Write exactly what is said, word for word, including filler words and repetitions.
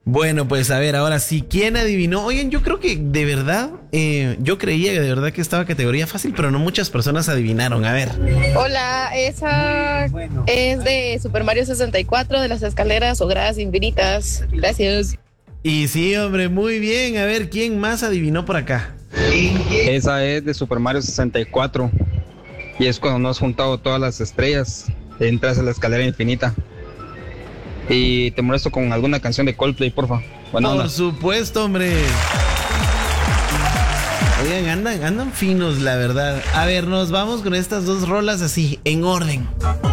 Bueno, pues a ver, ahora sí, ¿quién adivinó? Oigan, yo creo que de verdad, eh, yo creía que de verdad que estaba categoría fácil, pero no muchas personas adivinaron. A ver. Hola, esa es de Super Mario sesenta y cuatro, de las escaleras o gradas infinitas. Gracias. Y sí, hombre, muy bien. A ver, ¿quién más adivinó por acá? Esa es de Super Mario sesenta y cuatro. Y es cuando no has juntado todas las estrellas, entras a la escalera infinita. Y te molesto con alguna canción de Coldplay, porfa. Buena Por onda. supuesto, hombre. Oigan, andan, andan finos, la verdad. A ver, nos vamos con estas dos rolas así, en orden.